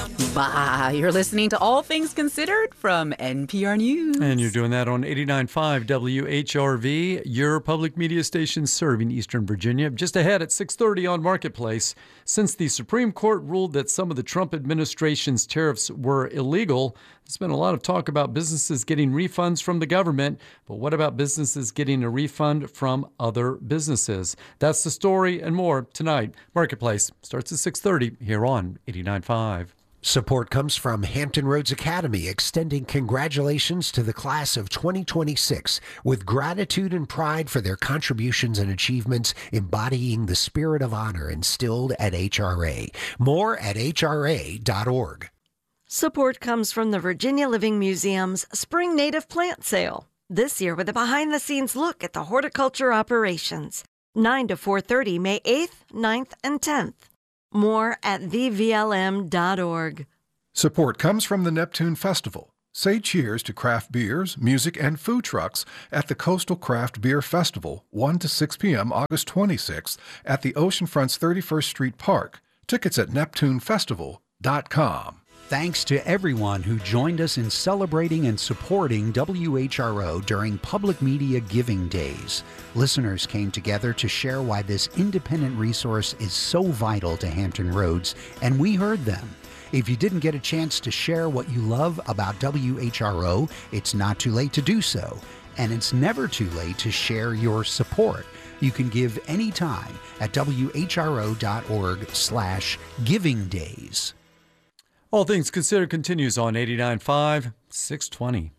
Bah, you're listening to All Things Considered from NPR News. And you're doing that on 89.5 WHRV, your public media station serving Eastern Virginia. Just ahead at 6:30 on Marketplace. Since the Supreme Court ruled that some of the Trump administration's tariffs were illegal, there's been a lot of talk about businesses getting refunds from the government. But what about businesses getting a refund from other businesses? That's the story and more tonight. Marketplace starts at 6:30 here on 89.5. Support comes from Hampton Roads Academy, extending congratulations to the class of 2026 with gratitude and pride for their contributions and achievements, embodying the spirit of honor instilled at HRA. More at hra.org. Support comes from the Virginia Living Museum's Spring Native Plant Sale. This year with a behind-the-scenes look at the horticulture operations. 9 to 4:30, May 8th, 9th, and 10th. More at thevlm.org. Support comes from the Neptune Festival. Say cheers to craft beers, music, and food trucks at the Coastal Craft Beer Festival, 1 to 6 p.m. August 26th at the Oceanfront's 31st Street Park. Tickets at neptunefestival.com. Thanks to everyone who joined us in celebrating and supporting WHRO during Public Media Giving Days. Listeners came together to share why this independent resource is so vital to Hampton Roads, and we heard them. If you didn't get a chance to share what you love about WHRO, it's not too late to do so, and it's never too late to share your support. You can give anytime at whro.org/givingdays. All Things Considered continues on 89.5, 620.